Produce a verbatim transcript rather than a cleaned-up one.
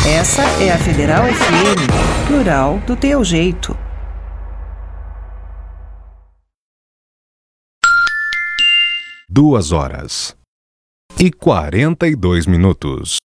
Essa é a Federal F M, plural do teu jeito. Duas horas e quarenta e dois minutos.